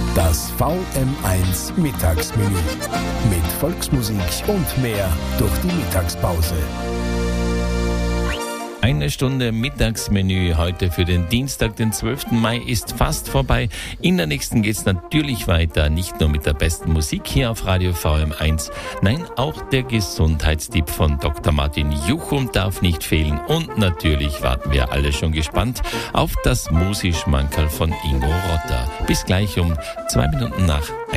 Das VM1 Mittagsmenü. Mit Volksmusik und mehr durch die Mittagspause. Eine Stunde Mittagsmenü heute für den Dienstag, den 12. Mai ist fast vorbei. In der nächsten geht's natürlich weiter, nicht nur mit der besten Musik hier auf Radio VM1. Nein, auch der Gesundheitstipp von Dr. Martin Juchum darf nicht fehlen. Und natürlich warten wir alle schon gespannt auf das Musi-Schmankerl von Ingo Rotter. Bis gleich um 2 Minuten nach 1.